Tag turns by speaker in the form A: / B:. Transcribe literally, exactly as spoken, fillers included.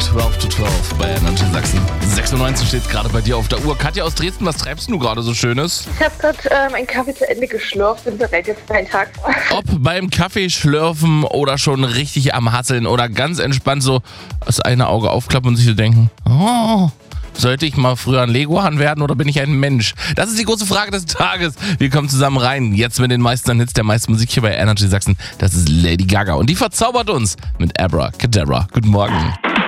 A: zwölf zu zwölf bei Energy Sachsen. sechsundneunzig steht gerade bei dir auf der Uhr. Katja aus Dresden, was treibst du gerade so Schönes?
B: Ich habe gerade äh, meinen Kaffee zu Ende geschlürft, bin bereit jetzt für meinen Tag.
A: Ob beim Kaffeeschlürfen oder schon richtig am Hasseln oder ganz entspannt so das eine Auge aufklappen und sich so denken, oh, sollte ich mal früher ein Leguan werden oder bin ich ein Mensch? Das ist die große Frage des Tages. Wir kommen zusammen rein. Jetzt mit den meisten Hits der meisten Musik hier bei Energy Sachsen. Das ist Lady Gaga und die verzaubert uns mit Abracadabra. Guten Morgen.